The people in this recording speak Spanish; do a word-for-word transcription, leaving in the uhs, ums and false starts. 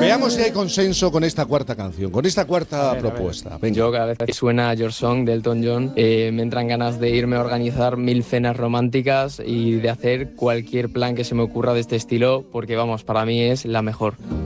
Veamos si hay consenso con esta cuarta canción, con esta cuarta a ver, propuesta. A ver. Yo cada vez que suena Your Song de Elton John eh, me entran ganas de irme a organizar mil cenas románticas y de hacer cualquier plan que se me ocurra de este estilo porque vamos, para mí es la mejor.